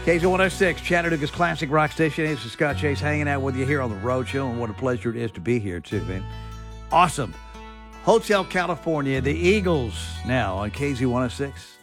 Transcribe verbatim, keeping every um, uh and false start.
K Z one oh six, Chattanooga's classic rock station. It's Scott Chase hanging out with you here on the Road Show, and what a pleasure it is to be here, too, man. Awesome. Hotel California, the Eagles now on K Z one oh six.